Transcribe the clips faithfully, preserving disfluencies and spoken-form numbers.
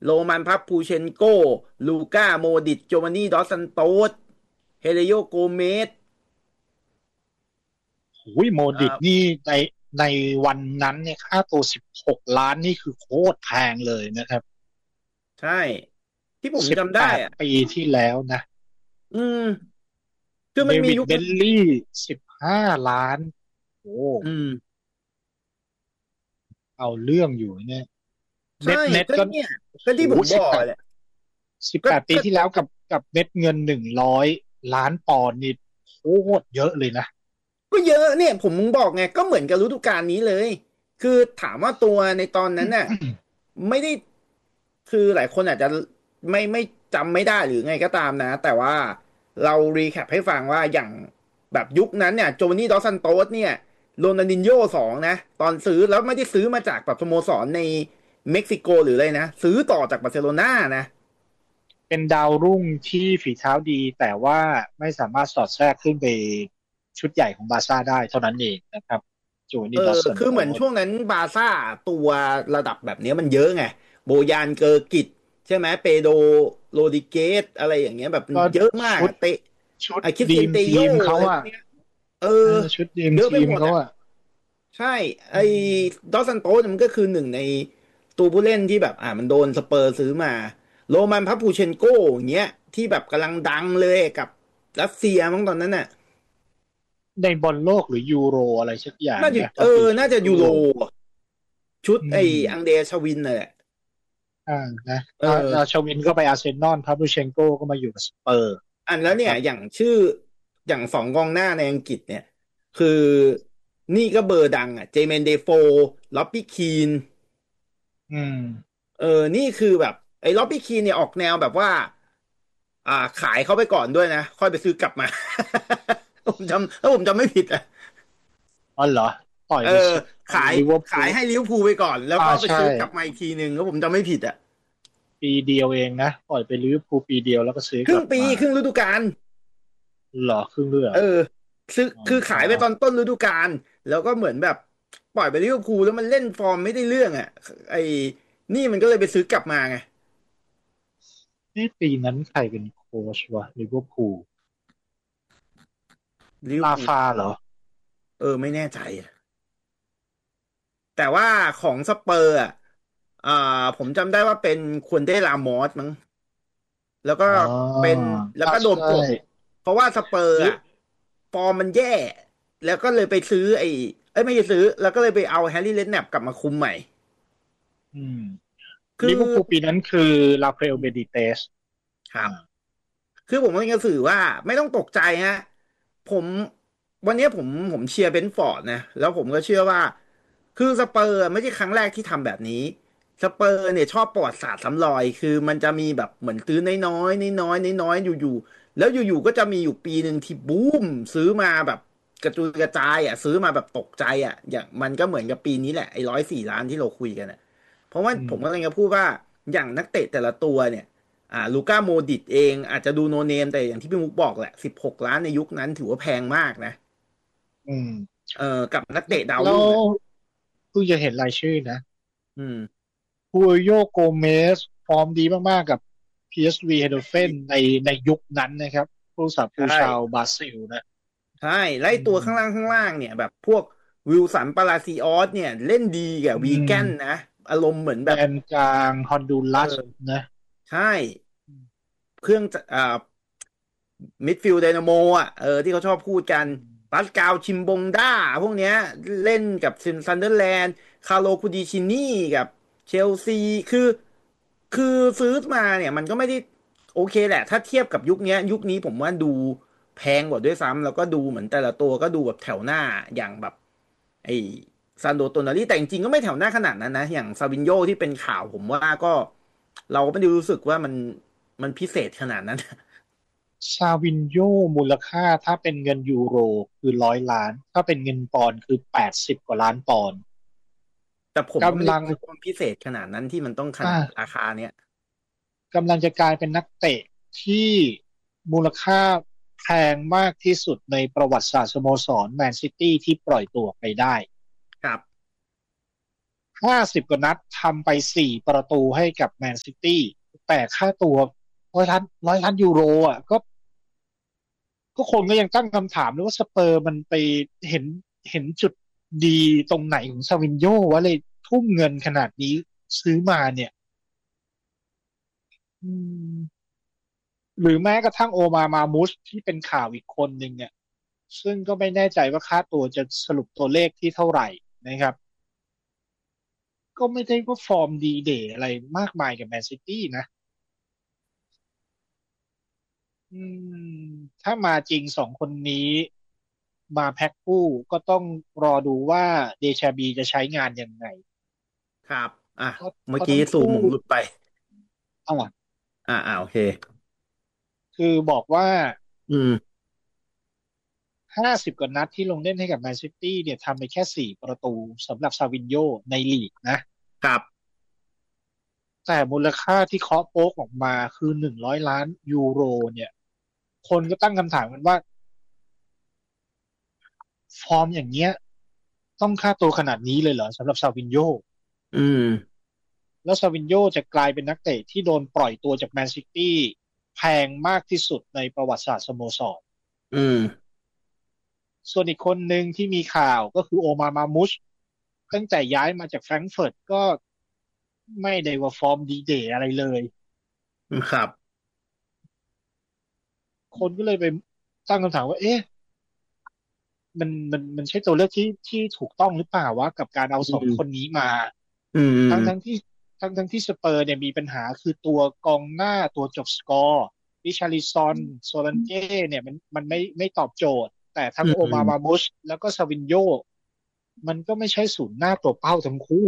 โรมันพับพูเชนโกลูก้าโมดิตโจวานนี่ดอสซันโตสเฮเรโยโกเมสโอ้ยโมเอ่อดิตนี่ในในวันนั้นเนี่ยค่าตัวสิบหกล้านนี่คือโคตรแพงเลยนะครับใช่ที่ผมสิบจำได้แปดอ่ะปีที่แล้วนะอืมคือเดวิดเบมันมียุคนึงลลี่สิบห้าล้านโอ้อืมเอาเรื่องอยู่เนี่ยใช่เน็ตเน็ตก็ก็เนี่ยก็โอ้โหที่ผมบสิบแปดอกแหละสิบก็แปดปีก็ที่แล้วกับกับเม็ดเงินหนึ่งร้อยล้านปอนด์นี่โคตรเยอะเลยนะก็เยอะเนี่ยผมมึงบอกไงก็เหมือนกับฤดูกาลนี้เลยคือถามว่าตัวในตอนนั้นน่ะไม่ได้คือหลายคนอาจจะไม่ไม่จำไม่ได้หรือไงก็ตามนะแต่ว่าเรารีแคปให้ฟังว่าอย่างแบบยุคนั้นเนี่ยโจนี่ดอสซันโตสเนี่ยโรนัลดินโญ่สองนะตอนซื้อแล้วไม่ได้ซื้อมาจากแบบสโมสรในเม็กซิโกหรืออะไรนะซื้อต่อจากบาร์เซโลนานะเป็นดาวรุ่งที่ฝีเท้าดีแต่ว่าไม่สามารถสอดแทรกขึ้นไปชุดใหญ่ของบาร์ซ่าได้เท่านั้นเองนะครับโจเออนี่ดอสสันคือโตสเหมือนช่วงนั้นบาร์ซ่าตัวระดับแบบนี้มันเยอะไงโบยานเกอร์กิตใช่ไหมเปโดโรดิเกสอะไรอย่างเงี้ยแบบก็เยอะมากชุดอะเตะชุดอะคริสเตีดีมยนเตโยทีมเขาอะอะไรพวกเนี้ยเออเออชุดดีมเยอะไปทีมหมดอ่ะเขาอะใช่ไอ้อืมดอสซันโตสมันก็คือหนึ่งในตัวผู้เล่นที่แบบอ่ามันโดนสเปอร์ซื้อมาโรมันพับพูเชนโกอย่างเงี้ยที่แบบกำลังดังเลยกับรัสเซียมั้งตอนนั้นน่ะในบอลโลกหรือยูโรอะไรสักอย่างน่าจะเอนะตอนปีอน่าจะยูโรศูนย์ชุดอืไอ้อังเดมชวินน่ะแหละอ่านะเออ่าอ่าอชวินก็ไปอาร์เซนอลพาบูเชนโกก็มาอยู่กับสเปอร์อันแล้วเนี่ยนะครับอย่างชื่ออย่างสองกองหน้าในอังกฤษเนี่ยคือนี่ก็เบอร์ดังอ่ะเจเมนเดโฟล็อบบี้คีนอืมเออนี่คือแบบไอ้ล็อบบี้คีนเนี่ยออกแนวแบบว่าอ่าขายเขาไปก่อนด้วยนะค่อยไปซื้อกลับมาผมจำถ้าผมจำไม่ผิดอ่ะอ๋อเหรอต่อยเออไปสิต่อยขายลิเวอร์พูลขายให้ลิเวอร์พูลไปก่อนแล้วอ่าก็ไปใช่ซื้อกลับมาอีกทีหนึ่งแล้วผมจำไม่ผิดอ่ะปีเดียวเองนะปล่อยไปลิเวอร์พูลปีเดียวแล้วก็ซื้อครึ่งปีกลับมาครึ่งฤดูกาลเหรอครึ่งเรื่องเออซื้ออ๋คือขายไปตอนอต้นฤดูกาลแล้วก็เหมือนแบบปล่อยไปลิเวอร์พูลแล้วมันเล่นฟอร์มไม่ได้เรื่องอ่ะไอ้นี่มันก็เลยไปซื้อกลับมาไงเอ๊ะปีนั้นใครเป็นโค้ชวะลิเวอร์พูลลาลิเวอร์พูลฟาเหรอเออไม่แน่ใจอะแต่ว่าของสเปอร์อ่ะอ่าผมจำได้ว่าเป็นควนเต้ลามอสมั้งแล้วก็อ๋อเป็นแล้วก็โดนอ่าใช่ปลดเพราะว่าสเปอร์หรืออ่ะฟอร์มมันแย่แล้วก็เลยไปซื้อไอ้เอ้ยไม่ใช่ซื้อแล้วก็เลยไปเอาแฮร์รี่เรดแนปกลับมาคุมใหม่อืมคือลิเวอร์พูลปีนั้นคือลาเฟลเบดิเตสครับอ่าคือผมกำลังจะสื่อว่าไม่ต้องตกใจฮะผมวันนี้ผมผมเชียร์เบนฟอร์ดนะแล้วผมก็เชื่อว่าคือสเปอร์ไม่ใช่ครั้งแรกที่ทำแบบนี้สเปอร์เนี่ยชอบประวัติศาสตร์ซ้ำรอยคือมันจะมีแบบเหมือนซื้อน้อยๆน้อยๆน้อยๆอยู่ๆแล้วอยู่ๆก็จะมีอยู่ปีหนึ่งที่บูมซื้อมาแบบกระจุยกระจายอ่ะซื้อมาแบบตกใจอ่ะอย่างมันก็เหมือนกับปีนี้แหละไอ้ร้อยสี่ล้านที่เราคุยกันอ่ะเพราะว่าอืมผมกำลังจะพูดว่าอย่างนักเตะแต่ละตัวเนี่ย อ่าลูก้าโมดิตเองอาจจะดูโนเนมแต่อย่างที่พี่มุกบอกแหละสิบหกล้านในยุคนั้นถือว่าแพงมากนะอืมเออกับนักเตะดาวแล้วรุ่งอ่ะเพิ่งจะเห็นรายชื่อนะอืมฮูโยโกเมสฟอร์มดีมากๆกับ พี เอส วี Eindhoven ในในยุคนั้นนะครับผู้สาประตูใช่ชาวบราซิลนะใช่ไล่อืตัวข้างล่างมข้างล่างเนี่ยแบบพวกวิลสันปาราซิออสเนี่ยเล่นดีกับอืวีแกนมนะอารมณ์เหมือนแดแบบนกลางฮอนดูรัสเออนะใช่เครื่องจะอ่ามิดฟิลด์ไดนาโมอ่ะเออที่เขาชอบพูดกันอืมปาสกาลชิมบงด้าพวกเนี้ยเล่นกับซันเดอร์แลนด์คาร์โลคูดิชินี่กับเชลซีคือ คือซื้อมาเนี่ยมันก็ไม่ได้โอเคแหละถ้าเทียบกับยุคนี้ยุคนี้ผมว่าดูแพงกว่าด้วยซ้ำแล้วก็ดูเหมือนแต่ละตัวก็ดูแบบแถวหน้าอย่างแบบไอ้ซานโดโตนาลีแต่จริงๆก็ไม่แถวหน้าขนาดนั้นนะอย่างซาวินโญที่เป็นข่าวผมว่าก็เราก็ไม่ได้รู้สึกว่ามันมันพิเศษขนาดนั้นซาวินโยมูลค่าถ้าเป็นเงินยูโรคือร้อยล้านถ้าเป็นเงินปอนด์คือแปดสิบกว่าล้านปอนด์แต่ผมก็ไม่กำลังได้รู้สึกว่ามันพิเศษขนาดนั้นที่มันต้องขนาดราอ่าคาเนี้ยกำลังจะกลายเป็นนักเตะที่มูลค่าแพงมากที่สุดในประวัติศาสตร์สโมสรแมนซิตี้ที่ปล่อยตัวไปได้ครับห้าสิบกว่านัดทำไปสี่ประตูให้กับแมนซิตี้แต่ค่าตัวร้อยล้านร้อยล้านยูโรอ่ะก็ก็คนก็ยังตั้งคำถามเลยว่าสเปอร์มันไปเห็นเห็นจุดดีตรงไหนของซาวินโญวะเลยทุ่มเงินขนาดนี้ซื้อมาเนี่ยอืมหรือแม้กระทั่งโอมามามุชที่เป็นข่าวอีกคนหนึ่งเนี่ยซึ่งก็ไม่แน่ใจว่าค่าตัวจะสรุปตัวเลขที่เท่าไหร่นะครับก็ไม่ได้ว่าฟอร์มดีเดย์อะไรมากมายกับแมนซิตี้นะ อืมถ้ามาจริงสองคนนี้มาแพ็คคู่ก็ต้องรอดูว่าเดชาบีจะใช้งานยังไงครับอ่ะเพราะเพเมื่อกี้ซูมราะทั้งคู่ผมหลุดไปอ่าอ่าอ่าโอเคคือบอกว่าอืมห้าสิบกว่านัดที่ลงเล่นให้กับแมนซิตี้เนี่ยทำไปแค่สี่ประตูสำหรับซาวินโญในลีกนะครับแต่มูลค่าที่เคาะโป๊กออกมาคือหนึ่งร้อยล้านยูโรเนี่ยคนก็ตั้งคำถามกันว่าฟอร์มอย่างเงี้ยต้องค่าตัวขนาดนี้เลยเหรอสำหรับซาวินโญอืมแล้วซาวินโญจะกลายเป็นนักเตะที่โดนปล่อยตัวจากแมนซิตี้แพงมากที่สุดในประวัติศาสตร์สโมสรอืมส่วนอีกคนหนึ่งที่มีข่าวก็คือโอมามามุชตั้งแต่ย้ายมาจากแฟรงก์เฟิร์ตก็ไม่ได้ว่าฟอร์มดีเดย์อะไรเลยครับคนก็เลยไปตั้งคำถามว่าเอ๊ะมันมันมันใช่ตัวเลือกที่ที่ถูกต้องหรือเปล่าวะกับการเอาอืสองคนมนี้มาอืทั้งทั้งมที่ทั้งทั้งที่สเปอร์เนี่ยมีปัญหาคือตัวกองหน้าตัวจบสกอร์ริชาริซอนโซลันเก้เนี่ยมันมันไม่ไม่ตอบโจทย์แต่ทั้อืงโอมามามมุชแล้วก็ซาวินโญมันก็ไม่ใช่ศูนย์หน้าตัวเป้าทั้งคู่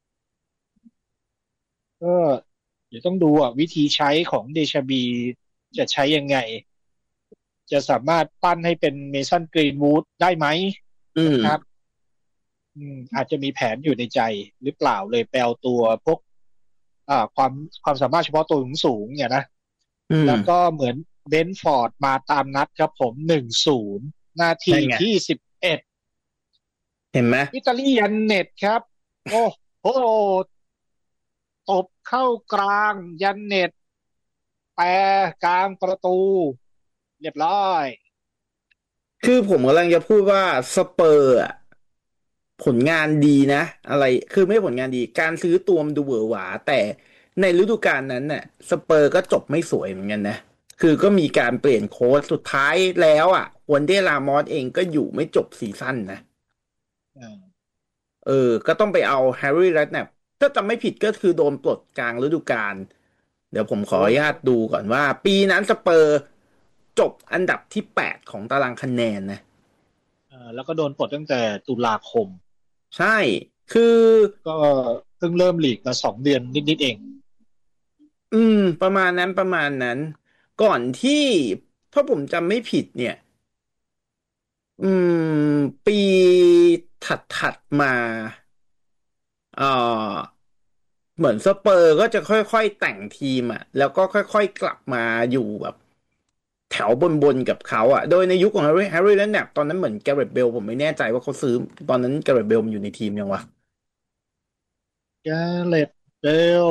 ก็เดี๋ยวต้องดูอ่ะวิธีใช้ของเดชาบีจะใช้ยังไงจะสามารถปั้นให้เป็นเมสันกรีนวูดได้ไหมอืมนะครับ อืมอาจจะมีแผนอยู่ในใจหรือเปล่าเลยไปเอาตัวพวกอ่าความความสามารถเฉพาะตัวสูงสูงเนี่ยนะอืมแล้วก็เหมือนเบนฟอร์ดมาตามนัดครับผมหนึ่งศูนย์นาทีนั่นไงที่สิบเอ็ดเห็นไหมอิตาลียันเน็ตครับโอ้โหตบเข้ากลางยันเน็ตแปรกลางประตูเรียบร้อยคือผมกำลังจะพูดว่าสเปอร์อะผลงานดีนะอะไรคือไม่ผลงานดีการซื้อตัวมันดูเหวอหวาแต่ในฤดูกาลนั้นน่ะสเปอร์ก็จบไม่สวยเหมือนกันนะคือก็มีการเปลี่ยนโค้ชสุดท้ายแล้วอ่ะวันเดลามอสเองก็อยู่ไม่จบซีซั่นนะอ่าเออก็ต้องไปเอาแฮร์รี่แร็ดแนปถ้าจำไม่ผิดก็คือโดนปลดกลางฤดูกาลเดี๋ยวผมขอโอ้อนุญาตดูก่อนว่าปีนั้นสเปอร์จบอันดับที่แปดของตารางคะแนนนะอ่าแล้วก็โดนปลดตั้งแต่ตุลาคมใช่คือก็เพิ่งเริ่มลีกมาสองเดือนนิดๆเองอืมประมาณนั้นประมาณนั้นก่อนที่ถ้าผมจำไม่ผิดเนี่ยอืมปีถัดถัดมาเอ่อเหมือนสเปอร์ก็จะค่อยๆแต่งทีมอ่ะแล้วก็ค่อยๆกลับมาอยู่แบบ แถวบนบนกับเขาอ่ะโดยในยุคของแฮร์รี่แฮร์รี่แล้วเนี่ยตอนนั้นเหมือนแกเรตเบลผมไม่แน่ใจว่าเขาซื้อตอนนั้นแกเรตเบลมันอยู่ในทีมยังวะแกเล็ตเบล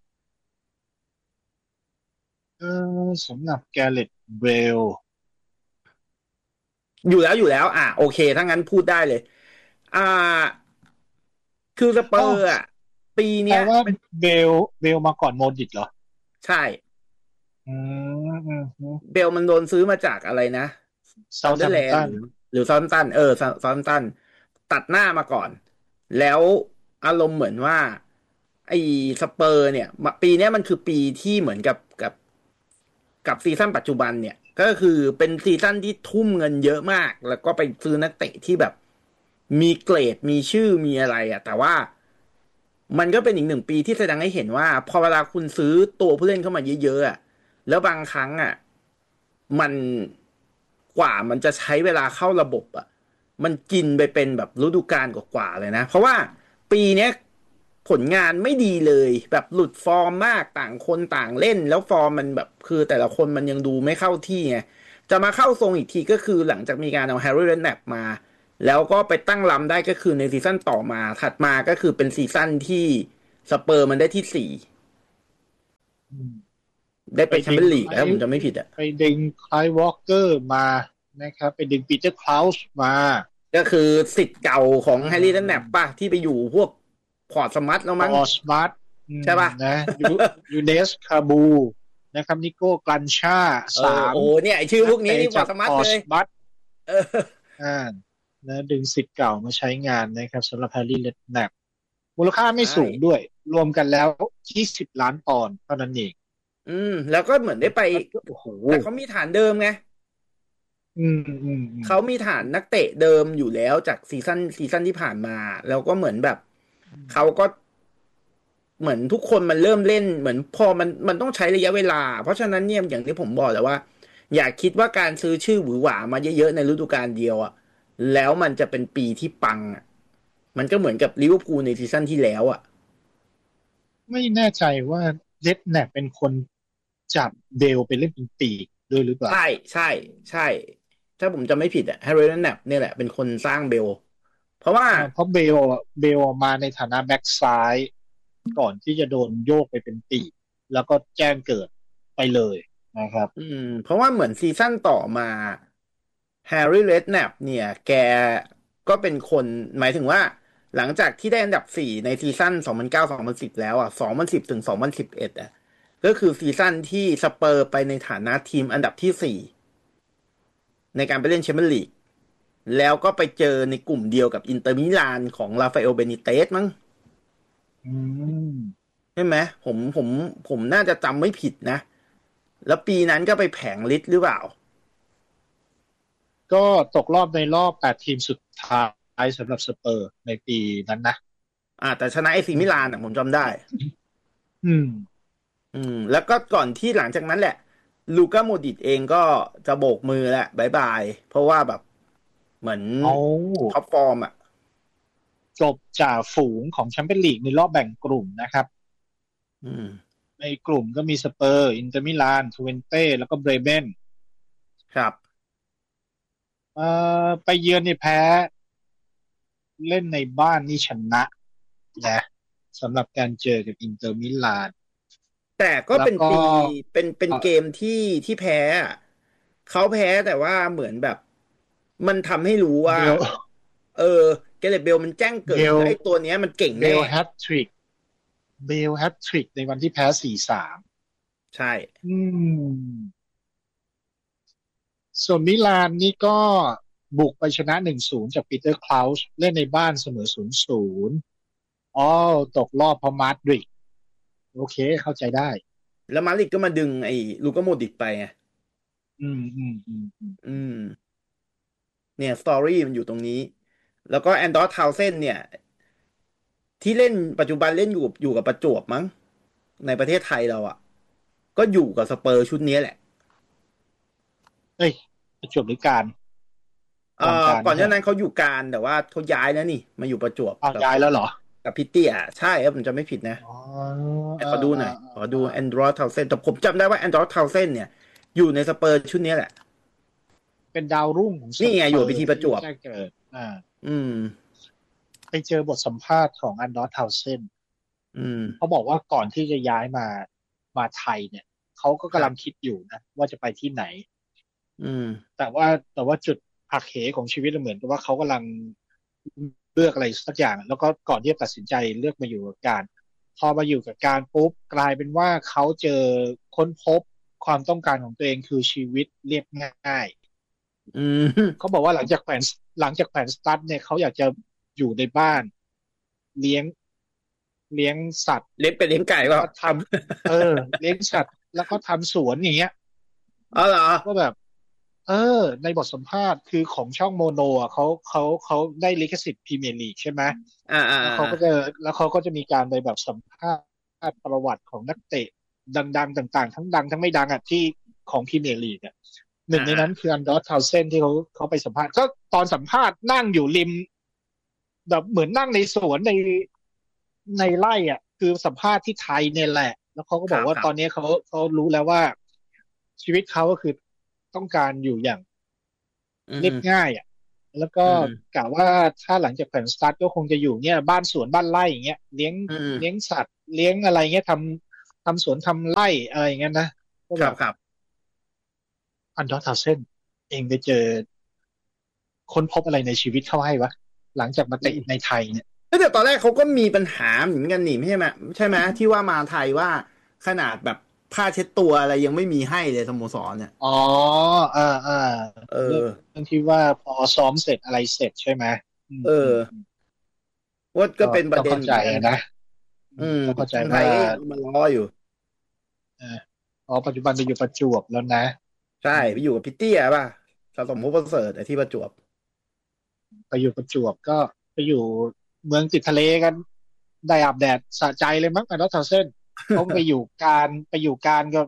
เออสำหรับแกเล็ตเบลอยู่แล้วอยู่แล้วอ่ะโอเคถ้างั้นพูดได้เลยอ่าคือสเปออ๋อร์อ่ะปีแปลว่าเนี้ยเป็นเบลเบลมาก่อนโมดริตเหรอใช่อืมอืมอืมเบลมันโดนซื้อมาจากอะไรนะซัเซาท์แฮนเดอร์แลนด์มป์ตันหรือหรือซาท์แฮมป์ตันเออซาซาท์แฮมป์ตันตัดหน้ามาก่อนแล้วอารมณ์เหมือนว่าไอ้สเปอร์เนี่ยมาปีเนี้ยมันคือปีที่เหมือนกับกับ กับซีซั่นปัจจุบันเนี่ยก็คือเป็นซีซั่นที่ทุ่มเงินเยอะมากแล้วก็ไปซื้อนักเตะที่แบบมีเกรดมีชื่อมีอะไรอะแต่ว่ามันก็เป็นอีกหนึ่งปีที่แสดงให้เห็นว่าพอเวลาคุณซื้อตัวผู้เล่นเข้ามาเยอะๆอะแล้วบางครั้งอะมันกว่ามันจะใช้เวลาเข้าระบบอะมันกินไปเป็นแบบฤดูกาลกว่าๆเลยนะเพราะว่าปีเนี้ยผลงานไม่ดีเลยแบบหลุดฟอร์มมากต่างคนต่างเล่นแล้วฟอร์มมันแบบคือแต่ละคนมันยังดูไม่เข้าที่ไงจะมาเข้าทรงอีกทีก็คือหลังจากมีการเอาแฮร์รี่เรนแนปมาแล้วก็ไปตั้งลำได้ก็คือในซีซั่นต่อมาถัดมาก็คือเป็นซีซั่นที่สเปอร์มันได้ที่สี่อืมได้ไปแชมเปี้ยนไปดึงใครลีกถ้าผมจำไม่ผิดอ่ะไปดึงไคลวอลเกอร์มานะครับไปดึงปีเตอร์คลาวส์มาก็คือสิทธิ์เก่าของอืแฮร์รี่และแนปป่ะมที่ไปอยู่พวกพอร์ตสมัตแล้วมั้งพอสมาร์ทอืมใช่ป่ะนะยูยูเนสคาบูนะครับนิโก้กลันชาเออสามโอ้เนี่ยไอชื่อพนักเตะวกนี้นี่พอจากร์ตสมัตเลยพอสมาร์ทเอออ่านะดึงสิทธิ์เก่ามาใช้งานนะครับสำหรับแฮร์รี่และแนปมูลค่าใช่ไม่สูงด้วยรวมกันแล้วยี่สิบล้านปอนด์เท่านั้นเองอืมแล้วก็เหมือนได้ไปก็โอ้โหแต่เขามีฐานเดิมไงอืมอืมอืมเขามีฐานนักเตะเดิมอยู่แล้วจากซีซั่นซีซั่นที่ผ่านมาแล้วก็เหมือนแบบเขาก็เหมือนทุกคนมันเริ่มเล่นเหมือนพอมันมันต้องใช้ระยะเวลาเพราะฉะนั้นเนี่ยอย่างที่ผมบอกแหล้วว่าอย่าคิดว่าการซื้อชื่อหวือหวามาเยอะๆในฤดูกาลเดียวอ่ะแล้วมันจะเป็นปีที่ปังอ่ะมันก็เหมือนกับลิเวอร์พูลในซีซั่นที่แล้วอ่ะไม่แน่ใจว่าเจ็ดแนปเป็นคนจับเบลไปเล่นเป็นปีกด้วยหรือเปล่าใช่ใช่ใช่ถ้าผมจำไม่ผิดอ่ะแฮร์รี่แนปเนี่ยแหละเป็นคนสร้างเบลเพราะว่าอ่าเพราะเบลอะเบลมาในฐานะแบ็กซ้ายก่อนที่จะโดนโยกไปเป็นปีกแล้วก็แจ้งเกิดไปเลยนะครับอืมเพราะว่าเหมือนซีซั่นต่อมา แฮร์รี่เรดแนปเนี่ยแกก็เป็นคนหมายถึงว่าหลังจากที่ได้อันดับสี่ในซีซั่นสองพันเก้า สองพันสิบแล้วอ่ะสองพันสิบถึงสองพันสิบเอ็ดอ่ะก็คือซีซั่นที่สเปอร์ไปในฐานะทีมอันดับที่สี่ในการไปเล่นแชมเปี้ยนลีกแล้วก็ไปเจอในกลุ่มเดียวกับอินเตอร์มิลานของราฟาเอลเบนิเตสมั้งอืมใช่ไหมผมผมผมน่าจะจำไม่ผิดนะแล้วปีนั้นก็ไปแผงลิสหรือเปล่าก็ตกรอบในรอบแปดทีมสุดท้ายสำหรับสเปอร์ในปีนั้นนะอ่าแต่ชนะเอซีอืมิลานอ่ะผมมจำได้อืมอืมแล้วก็ก่อนที่หลังจากนั้นแหละลูก้าโมดริตเองก็จะโบกมือแล้วบายบายเพราะว่าแบบเหมือนเอาท็อปฟอร์มอ่ะจบจ่าฝูงของแชมเปี้ยนลีกในรอบแบ่งกลุ่มนะครับอืมในกลุ่มก็มีสเปอร์อินเตอร์มิลานทูเวนเต้แล้วก็เบรเบนครับเอ่อไปเยือนนี่แพ้เล่นในบ้านนี่ชนะนะสำหรับการเจอกับอินเตอร์มิลานแต่ก็แล้วก็เป็นปีเป็นเป็นเกมที่ที่แพ้อะเขาแพ้แต่ว่าเหมือนแบบมันทำให้รู้ว่าเบลเออเกเรตเบลมันแจ้งเกิเบลดแล้วไอ้ตัวเนี้ยมันเก่งแน่เบลแฮตทริกเบลแฮตทริกในวันที่แพ้สี่สามใช่อืมส่วนมิลานนี่ก็บุกไปชนะหนึ่งศูนย์จากปีเตอร์คลาวส์เล่นในบ้านเสมอศูนย์ศูนย์อ๋อตกรอบเพราะมาดริดโอเคเข้าใจได้แล้วมาดริดก็มาดึงไอ้ลูก้าโมดริตไปไงอืมอืมอืมอืมอืมเนี่ยสตอรี่มันอยู่ตรงนี้แล้วก็แอนดอร์ทาวเซนเนี่ย ที่เล่นปัจจุบันเล่นอยู่อยู่กับประจวบมั้งในประเทศไทยเราอ่ะก็อยู่กับสเปอร์ชุดนี้แหละเอ้ยประจวบหรือการเอ่อกองการก่อนหน้าไม่ใช่เหรอนั้นเขาอยู่การแต่ว่าเขาย้ายแล้วนี่มาอยู่ประจวบอ้าวกับย้ายแล้วเหรอกับพิตเตียใช่ครับผมจำไม่ผิดนะอ๋อแต่เออขอดูหน่อยเออเออขอดูเออแอนดรอทาวเซนแต่ผมจำได้ว่าแอนดรอทาวเซนเนี่ยอยู่ในสเปอร์ชุดนี้แหละเป็นดาวรุ่งของสนี่ไงอยู่กับพิเปอร์ที่ธีประจวบแจ้งเกิดอ่าอืมไปเจอบทสัมภาษณ์ของอันดอร์ทาวเซนอืมเขาบอกว่าก่อนที่จะย้ายมามาไทยเนี่ยเขาก็ครับกำลังคิดอยู่นะว่าจะไปที่ไหนอืมแต่ว่าแต่ว่าจุดหักเหของชีวิตเหมือนกับว่าเขากำลังเลือกอะไรสักอย่างแล้วก็ก่อนที่จะตัดสินใจเลือกมาอยู่กับการพอมาอยู่กับการปุ๊บกลายเป็นว่าเขาเจอค้นพบความต้องการของตัวเองคือชีวิตเรียบง่ายอืมเขาบอกว่าหลังจากแขวนหลังจากแขวนสตั๊ดเนี่ยเขาอยากจะอยู่ในบ้านเลี้ยงเลี้ยงสัตว์เลี้ยงเป็ดเลี้ยงไก่เปล่าแล้วก็ทำเออเลี้ยงสัตว์แล้วก็ทำสวนอย่างเงี้ยอ๋อเหรอก็แบบเออในบทสัมภาษณ์คือของช่องโมโนอ่ะเขาเขาเขาได้ลิขสิทธิ์พรีเมียร์ลีกใช่ไหมอ่าอ่าแล้วเขาอ่าก็จะแล้วเขาก็จะมีการไปแบบสัมภาษณ์ประวัติของนักเตะดังๆต่างๆทั้งดังทั้งไม่ดังอ่ะที่ของพรีเมียร์ลีกอ่ะหนึ่งในอ่าอ่านั้นคืออันดอร์ทาวเซนที่เขาเขาไปสัมภาษณ์ก็ตอนสัมภาษณ์นั่งอยู่ริมแบบเหมือนนั่งในสวนในในไร่อ่ะคือสัมภาษณ์ที่ไทยเนี่ยแหละแล้วเขาก็บอกว่าครับครับตอนนี้เขาเขารู้แล้วว่าชีวิตเขาก็คือต้องการอยู่อย่างเรียบอืมง่ายอ่ะแล้วก็อืมกะว่าถ้าหลังจากแผ่นสตาร์ทก็คงจะอยู่เนี่ยบ้านสวนบ้านไร่อย่างเงี้ยเลี้ยงอืมเลี้ยงสัตว์เลี้ยงอะไรเงี้ยทำทำสวนทำไร่อะไรอย่างเงี้ยนะก็แบบครับครับอันดอร์ทาวเซนเองไปเจอค้นพบอะไรในชีวิตเข้าให้วะหลังจากมาเตะในไทยเนี่ยแต่ตอนแรกเขาก็มีปัญหาเหมือนกันนี่ไม่ใช่ไหมใช่ไหมที่ว่ามาไทยว่าขนาดแบบผ้าเช็ดตัวอะไรยังไม่มีให้เลยสโมสรเนี่ยอ๋ออ่าอ่าเอเรื่องอเรื่องที่ว่าพอซ้อมเสร็จอะไรเสร็จใช่ไหมอืมเออืมอว่าก็ก็เป็นประต้องเข้าใจเด็นเหมือนกันอะนะอือืมมต้องเข้าใจว่าทางไทยก็ยังเอามาล้ออยู่เอออ๋อปัจจุบันไปอยู่ประจวบแล้วนะใช่อืมไปอยู่กับพิตตี้อะป่ะสะสมภพประเสริฐไอ้ที่ประจวบไปอยู่ประจวบก็ไปอยู่เมืองติดทะเลกันได้อาบแดดสะใจเลยมั้งอันดอร์ทาวเซนเพราะไปอยู่การไปอยู่การก็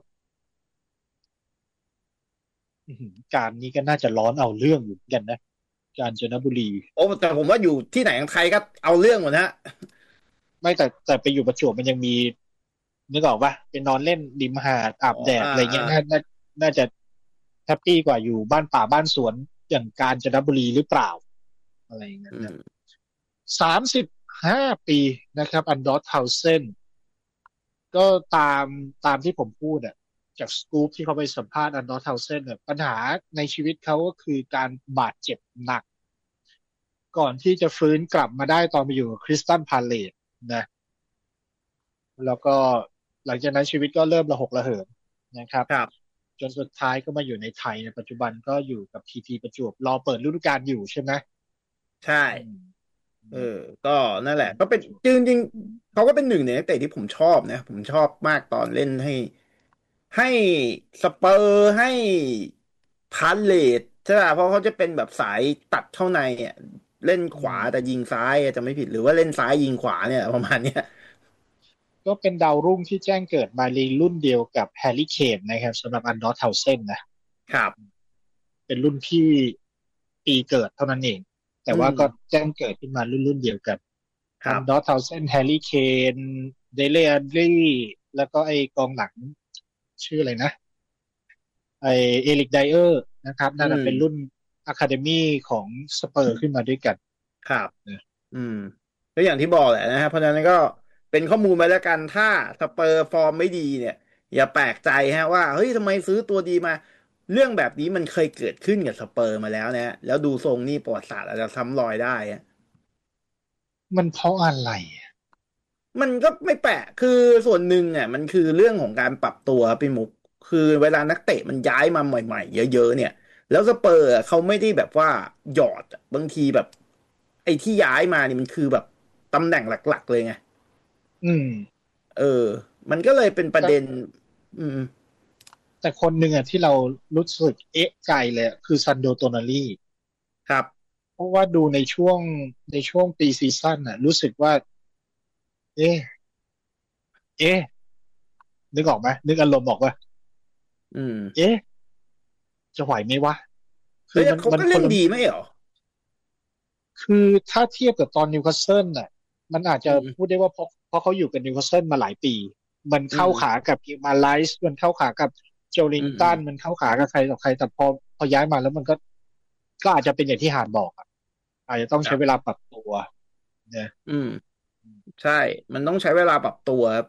อื้อหือการนี้ก็น่าจะร้อนเอาเรื่องอยู่เหมือนกันนะกาญจนบุรีโอ้แต่ผมว่าอยู่ที่ไหนของไทยก็เอาเรื่องหมดฮะไม่แต่แต่ไปอยู่ประจวบมันยังมีนึกออกปะเป็นนอนเล่นริมหาดอาอ๋อบแดดอ่าอ่าอะไรเงี้ยน่าน่าน่าจะแฮปปี้กว่าอยู่บ้านป่าบ้านสวนอย่างกาญจนบุรีหรือเปล่าอะไรอย่างเงี้ยนะอืมสามสิบห้าปีนะครับอันดอร์ทาวเซนก็ตามตามที่ผมพูดอ่ะจากสกู๊ปที่เขาไปสัมภาษณ์อันดอร์ทาวเซนเนี่ยปัญหาในชีวิตเขาก็คือการบาดเจ็บหนักก่อนที่จะฟื้นกลับมาได้ตอนไปอยู่กับคริสตัลพาเลซนะ แล้วก็หลังจากนั้นชีวิตก็เริ่มระหกระเหินนะครับครับจนสุดท้ายก็มาอยู่ในไทยในปัจจุบันก็อยู่กับพีทีประจวบรอเปิดฤดูกาลอยู่ใช่ไหมใช่อืมอืเออมก็นั่นแหละอยู่ก็เป็นประจวบจริงๆเขาก็เป็นหนึ่งในนักเตะที่ผมชอบนะผมชอบมากตอนเล่นให้ ให้สเปอร์ให้พาเลตใช่ป่ะเพราะเขาจะเป็นแบบสายตัดเข้าในอ่ะเล่นขอืวาแต่ยิงมซ้ายอะจะไม่ผิดหรือว่าเล่นซ้ายยิงขวาเนี่ยประมาณเนี้ยก็เป็นดาวรุ่งที่แจ้งเกิดมาในรุ่นเดียวกับแฮร์รี่เคนนะครับสำหรับอันดอร์ทาวเซนนะครับเป็นรุ่นพี่ปีเกิดเท่านั้นเองแต่อืมว่าก็แจ้งเกิดขึ้นมารุ่นรุ่นเดียวกันอันดอครับร์ทาวเซนแฮร์รี่เคนเดเลอันลี่แล้วก็ไอกองหลังชื่ออะไรนะ ไอเอริกไดเออร์นะครับอืน่าจะมเป็นรุ่นอะคาเดมี่ของสเปอร์ขึ้นมาด้วยกันครับนะอืมก็อย่างที่บอกแหละนะครับเพราะฉะนั้นก็เป็นข้อมูลไปแล้วกันถ้าสเปอร์ฟอร์มไม่ดีเนี่ยอย่าแปลกใจฮะว่าเฮ้ยทำไมซื้อตัวดีมาเรื่องแบบนี้มันเคยเกิดขึ้นกับสเปอร์มาแล้วนะแล้วดูทรงนี่ประวัติศาสตร์อาจจะซ้ำรอยได้อะมันเพราะอะไรมันก็ไม่แปลกคือส่วนหนึ่งอ่ะมันคือเรื่องของการปรับตัวพี่มุกคือเวลานักเตะมันย้ายมาใหม่ๆเยอะๆเนี่ยแล้วสเปอร์อะเขาไม่ได้แบบว่าหยอดอะบางทีแบบไอ้ที่ย้ายมานี่มันคือแบบตำแหน่งหลักๆเลยไงอืมเออมันก็เลยเป็นประแต่เด็นอืมแต่คนหนึ่งอ่ะที่เรารู้สึกเอ๊ะใจเลยอะคือซันโดโตนาลีครับเพราะว่าดูในช่วงในช่วงปีซีซั่นอ่ะรู้สึกว่าเอ๊ะเอ๊ะนึกออกไหมนึกอารมณ์บอกว่าอืมเอ๊ะจะไหวไหมวะคืเฮ้ยอมันเขาก็เล่นมันคนละดีไม่เหรอคือถ้าเทียบกับตอนนิวคาสเซิลน่ะมันอาจจะอืมพูดได้ว่าเพราะเพราะเขาอยู่กับนิวคาสเซิลมาหลายปีมันเข้าอืมขากับกิลมาไลส์มันเข้าขากับโจลิอืมอืมนตันมันเข้าขากับใครต่อใครแต่พอพอย้ายมาแล้วมันก็ก็อาจจะเป็นอย่างที่หานบอกอะอาจจะต้องใช้เวลาครับปรับตัวเนี่ยอืมใช่มันต้องใช้เวลาปรับตัวครับ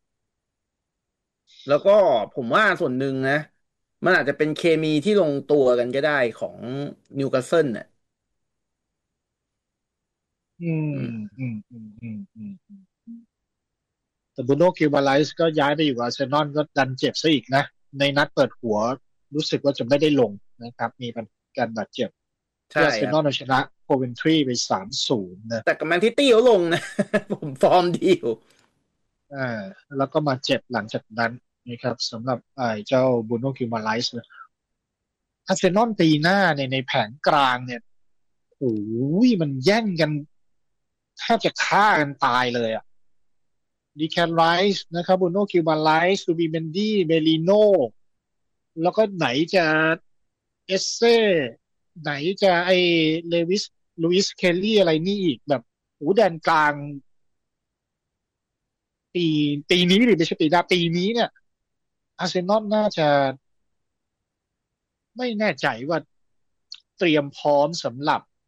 แล้วก็ผมว่าส่วนหนึ่งนะมันอาจจะเป็นเคมีที่ลงตัวกันก็ได้ของนิวคาสเซิลเนี่ยอืมอืมอืมอืมอืมอืมอืมแต่บรูโน่กิลมาไลส์ก็ย้ายไปอยู่กับอาร์เซนอลก็ดันเจ็บซะอีกนะในนัดเปิดหัวรู้สึกว่าจะไม่ได้ลงนะครับมีปัญหาการบาดเจ็บใช่ที่อาร์เซครับนอลเอาชนะโคเวนทรีไปสามศูนย์นะแต่กับแมนซิตี้เขาลงนะผมฟอร์มดีอยู่อ่าแล้วก็มาเจ็บหลังจากนั้นนะครับสำหรับไอ้เจ้าบูโน่กิลมาไลส์เนี่ยอาร์เซนอลปีหน้าเนี่ยในแผงกลางเนี่ยโอ้ยมันแย่งกันแทบจะฆ่ากันตายเลยอ่ะดีแคนไรส์นะครับบูโน่กิลมาไลส์ซูบิเมนดี้เมลิโนแล้วก็ไหนจะเอสเซ่ไหนจะไอเลวิสลุยส์เคลลี่อะไรนี่อีกแบบโอ้แดนกลาง ปีปีนี้หรือไม่ใช่ปีหน้าปีนี้เนี่ยอาร์เซนอลน่าจะไม่แน่ใจว่าเตรียมพร้อมสำหรับ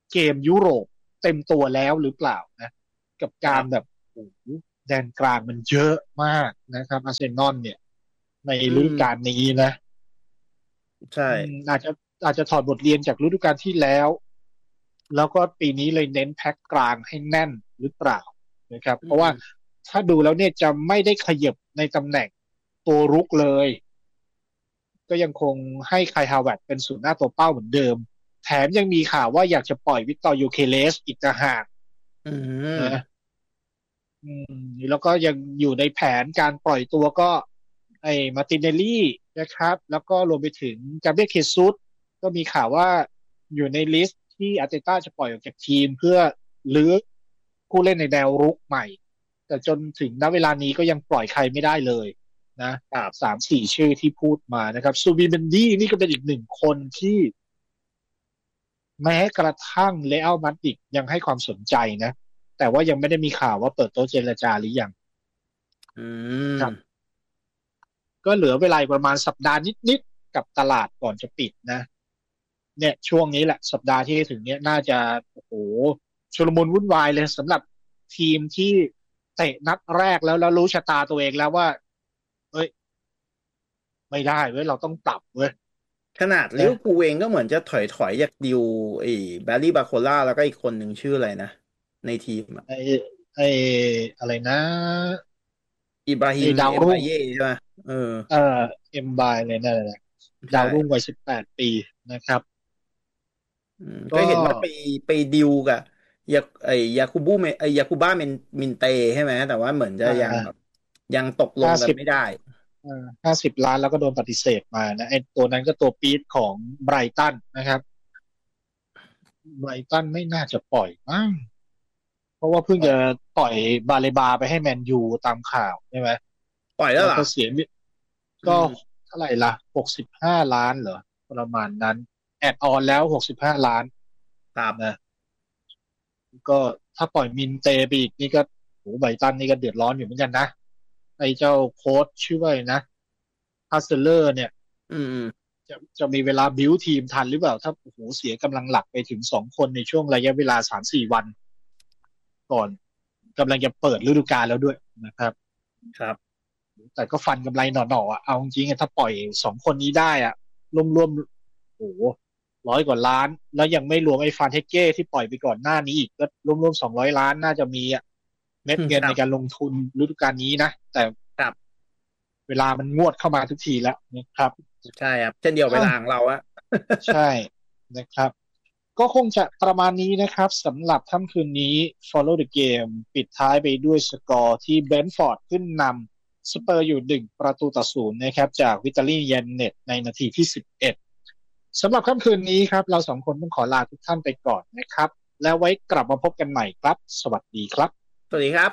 เกมยุโรปเต็มตัวแล้วหรือเปล่านะกับการแบบโอ้โหแดนกลางมันเยอะมากนะครับอาร์เซนอลเนี่ยในฤดูกาลนี้นะใช่อาจจะอาจจะถอดบทเรียนจากฤดูกาลที่แล้วแล้วก็ปีนี้เลยเน้นแพ็คกลางให้แน่นหรือเปล่านะครับเพราะว่าถ้าดูแล้วเนี่ยจะไม่ได้ขยับในตำแหน่งตัวรุกเลยก็ยังคงให้ไคฮาวเวิร์ดเป็นศูนย์หน้าตัวเป้าเหมือนเดิมแถมยังมีข่าวว่าอยากจะปล่อยวิกตอร์ยูเคเลสอีกต่างหากนะแล้วก็ยังอยู่ในแผนการปล่อยตัวก็ไอ้มาร์ตินเนลลี่นะครับแล้วก็รวมไปถึงกาเบรียลเคซุสก็มีข่าวว่าอยู่ในลิสต์ที่อาร์เตต้าจะปล่อยออกจากทีมเพื่อลื้อผู้เล่นในแนวรุกใหม่แต่จนถึงณเวลานี้ก็ยังปล่อยใครไม่ได้เลยนะสามสี่ชื่อที่พูดมานะครับซูบิเบนดี้นี่ก็เป็นอีกหนึ่งคนที่แม้กระทั่งเรอัลมาดริดยังให้ความสนใจนะแต่ว่ายังไม่ได้มีข่าวว่าเปิดโต๊ะเจรจาหรือยังอืมครับก็เหลือเวลาประมาณสัปดาห์นิดๆกับตลาดก่อนจะปิดนะเนี่ยช่วงนี้แหละสัปดาห์ที่ถึงเนี้ยน่าจะโอ้โหชุลมุนวุ่นวายเลยสำหรับทีมที่เตะนัดแรกแล้วแล้วรู้ชะตาตัวเองแล้วว่าเฮ้ยไม่ได้เว้ยเราต้องปรับเว้ยขนาดลิเวอร์พูลเองก็เหมือนจะถอยถอยจากดิวไอ้แบร์รี่บาโคล่าแล้วก็อีกคนหนึ่งชื่ออะไรนะในทีมอ่ะไอ้ไอ้อะไรนะอิบราฮิมดาวรุ่งเย่ใช่ไหมเออเออเอ็มบายเลยนั่นแหละดาวรุ่งวัยสิบแปดปีนะครับก็เห็นว่าไปไปดิวกับยาไอยาคูบูเมไอยาคูบ้าเมนมินเตใช่ไหมแต่ว่าเหมือนจะยังแบบยังตกลงกันไม่ได้ห้าสิบล้านแล้วก็โดนปฏิเสธมานะไอ้ตัวนั้นก็ตัวปี๊ดของไบรตันนะครับไบรตันไม่น่าจะปล่อยมั้งเพราะว่าเพิ่งจะปล่อยบาเลบาไปให้แมนยูตามข่าวใช่ไหมปล่อยแล้วเหรอก็เสียก็เท่าไหร่ละหกสิบห้าล้านเหรอประมาณนั้นแอดออนแล้วหกสิบห้าล้านตามนะก็ถ้าปล่อยมินเตไปอีกนี่ก็โหไบรตันนี่ก็เดือดร้อนอยู่เหมือนกันนะไอ้เจ้าโค้ชชื่อว่านะฮัสเซเลอร์เนี่ยอืมจะจะมีเวลาบิวทีมทันหรือเปล่าถ้าโอ้โหเสียกำลังหลักไปถึงสองคนในช่วงระยะเวลา สามสี่ วันก่อนกำลังจะเปิดฤดูกาลแล้วด้วยนะครับครับแต่ก็ฟันกำไรหน่อๆอ่ะเอาจริงๆถ้าปล่อยสองคนนี้ได้อ่ะรวมๆโอ้โหร้อยกว่าล้านแล้วยังไม่รวมไอ้ฟานเทเก้ที่ปล่อยไปก่อนหน้านี้อีกก็รวมๆสองร้อยล้านน่าจะมีอ่ะเม็ดเงินในการลงทุนฤดูกาลนี้นะแต่ครับเวลามันงวดเข้ามาทุกทีแล้วนะครับใช่ครับเช่นเดียวเวลาของเราอะใช่นะครับก็คงจะประมาณนี้นะครับสำหรับค่ำคืนนี้ Follow the Game ปิดท้ายไปด้วยสกอร์ที่เบรนท์ฟอร์ดขึ้นนำสเปอร์อยู่หนึ่งประตูต่อศูนย์นะครับจากวิตาลีเยนเน็ตในนาทีที่สิบเอ็ดสำหรับค่ำคืนนี้ครับเราสองคนต้องขอลาทุกท่านไปก่อนนะครับแล้วไว้กลับมาพบกันใหม่ครับสวัสดีครับสวัสดีครับ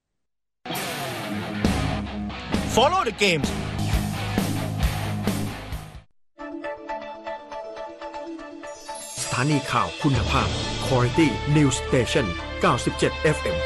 Follow the Gamesสถานีข่าวคุณภาพ Quality News Station เก้าสิบเจ็ด เอฟ เอ็ม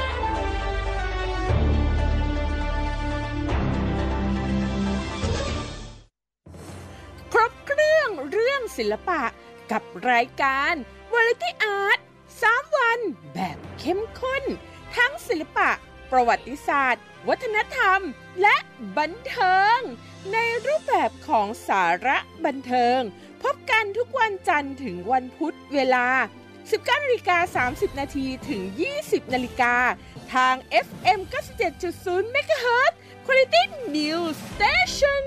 ครบเครื่องเรื่องศิลปะกับรายการ Variety Art สามวันแบบเข้มข้นทั้งศิลปะประวัติศาสตร์วัฒนธรรมและบันเทิงในรูปแบบของสาระบันเทิงพบกันทุกวันจันทร์ถึงวันพุธเวลา สิบเก้านาฬิกาสามสิบนาที ถึง ยี่สิบนาฬิกาทาง เอฟ เอ็ม เก้าสิบเจ็ดจุดศูนย์ เมกะเฮิรตซ์ Quality News Station